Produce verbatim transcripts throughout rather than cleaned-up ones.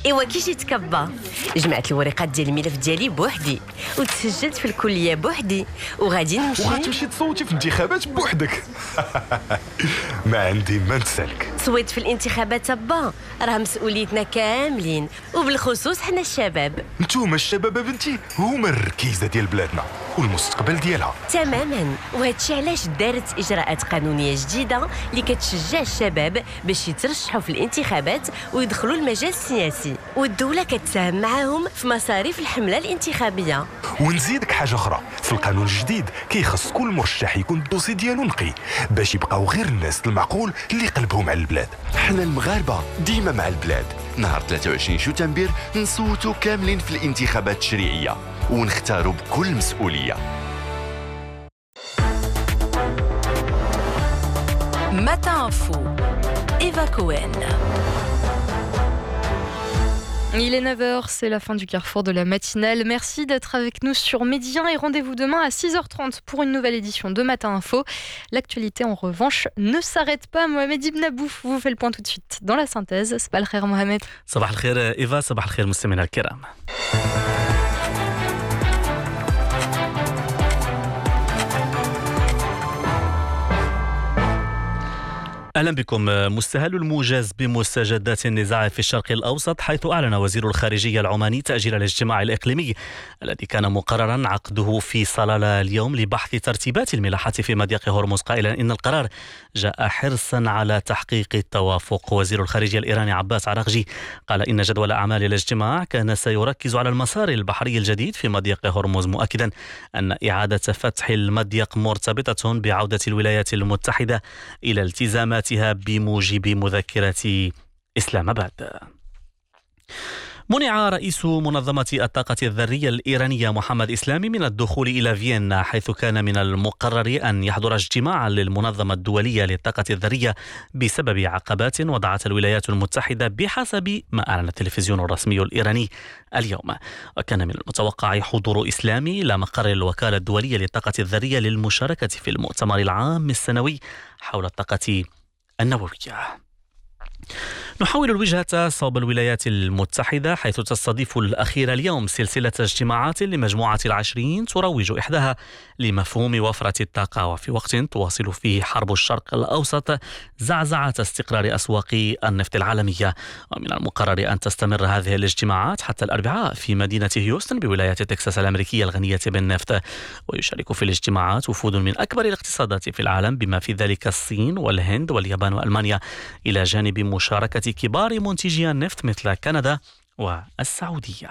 ايوا كي جيت كبا جمعت الورقات ديال الملف ديالي بوحدي وتسجلت في الكليه بوحدي وغادي نمشي وغتمشي تصوتي في الانتخابات بوحدك. ما عندي ما نسالك. تصويت في الانتخابات با راه مسؤوليتنا كاملين وبالخصوص حنا الشباب. نتوما الشباب بنتي هما الركيزه ديال بلادنا والمستقبل ديالها. تماما، وهادشي علاش دارت اجراءات قانونيه جديده اللي كتشجع الشباب باش يترشحوا في الانتخابات ويدخلوا المجال السياسي، والدوله كتساهم معاهم في مصاريف الحمله الانتخابيه. ونزيدك حاجه اخرى، في القانون الجديد كيخص كل مرشح يكون الدوسي ديالو نقي باش يبقاو غير الناس المعقول اللي قلبهم على البلاد. حنا المغاربه ديما مع البلاد. نهار ثلاثة وعشرين شتنبر نصوتوا كاملين في الانتخابات التشريعيه ونختاروا بكل مسؤوليه. Matin Info, Eva Cohen. Il est neuf heures, c'est la fin du carrefour de la matinale. Merci d'être avec nous sur Médien et rendez-vous demain à six heures trente pour une nouvelle édition de Matin Info. L'actualité, en revanche, ne s'arrête pas. Mohamed Ibn Abouf vous fait le point tout de suite dans la synthèse. Sabah al khair Mohamed. Sabah al khair Eva, sabah al khair مستمعينا الكرام. أهلا بكم. مستهل الموجز بمستجدات النزاع في الشرق الأوسط، حيث أعلن وزير الخارجية العماني تأجيل الاجتماع الإقليمي الذي كان مقررا عقده في صلالة اليوم لبحث ترتيبات الملاحة في مضيق هرمز، قائلا إن القرار جاء حرصا على تحقيق التوافق. وزير الخارجية الإيراني عباس عراقجي قال إن جدول أعمال الاجتماع كان سيركز على المسار البحري الجديد في مضيق هرمز، مؤكدا أن إعادة فتح المضيق مرتبطة بعودة الولايات المتحدة إلى التزامات بموجب مذكرة إسلام آباد. منع رئيس منظمة الطاقة الذرية الإيرانية محمد إسلامي من الدخول إلى فيينا، حيث كان من المقرر أن يحضر اجتماعا للمنظمة الدولية للطاقة الذرية بسبب عقبات وضعتها الولايات المتحدة بحسب ما أعلن التلفزيون الرسمي الإيراني اليوم. وكان من المتوقع حضور إسلامي إلى مقر الوكالة الدولية للطاقة الذرية للمشاركة في المؤتمر العام السنوي حول الطاقة النووية. نحول الوجهة صوب الولايات المتحدة، حيث تستضيف الأخيرة اليوم سلسلة اجتماعات لمجموعة العشرين تروج إحداها لمفهوم وفرة الطاقة، وفي وقت تواصل فيه حرب الشرق الأوسط زعزعة استقرار أسواق النفط العالمية. ومن المقرر أن تستمر هذه الاجتماعات حتى الأربعاء في مدينة هيوستن بولاية تكساس الأمريكية الغنية بالنفط. ويشارك في الاجتماعات وفود من أكبر الاقتصادات في العالم بما في ذلك الصين والهند واليابان وألمانيا، إلى جانب مشاركة كبار منتجي النفط مثل كندا والسعودية.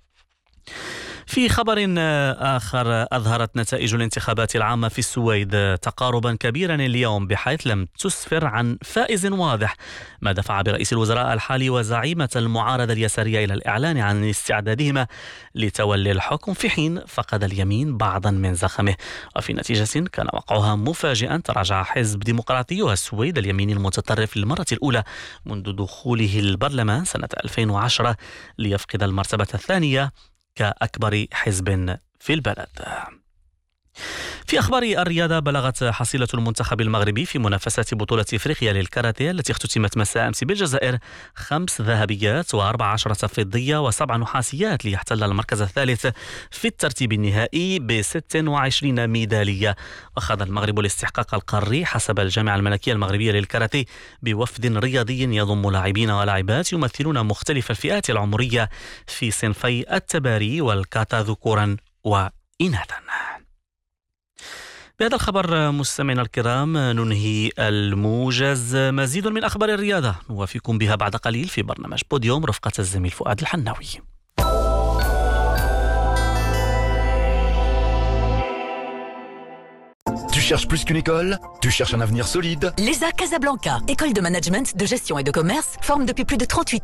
في خبر آخر، أظهرت نتائج الانتخابات العامة في السويد تقاربا كبيرا اليوم، بحيث لم تسفر عن فائز واضح، ما دفع برئيس الوزراء الحالي وزعيمة المعارضة اليسارية إلى الإعلان عن استعدادهما لتولي الحكم، في حين فقد اليمين بعضا من زخمه. وفي نتيجة كان وقعها مفاجئا، تراجع حزب ديمقراطيو السويد اليميني المتطرف للمرة الأولى منذ دخوله البرلمان سنة ألفين وعشرة ليفقد المرتبة الثانية كأكبر حزب في البلد. في أخبار الرياضة، بلغت حصيلة المنتخب المغربي في منافسات بطولة إفريقيا للكاراتيه التي اختتمت مساء أمس بالجزائر خمس ذهبيات وأربع عشرة فضية وسبع نحاسيات، ليحتل المركز الثالث في الترتيب النهائي بست وعشرين ميدالية. وخاض المغرب الاستحقاق القاري حسب الجامعة الملكية المغربية للكاراتيه بوفد رياضي يضم لاعبين ولاعبات يمثلون مختلف الفئات العمرية في صنفي التباري والكاتا ذكورا وإناثا. بهذا الخبر مستمعينا الكرام ننهي الموجز. مزيد من أخبار الرياضة نوافيكم بها بعد قليل في برنامج بوديوم رفقة الزميل فؤاد الحناوي. Tu cherches plus qu'une école? Tu cherches un avenir solide? L'E S A Casablanca, école de management, de gestion et de commerce, forme depuis plus de trente-huit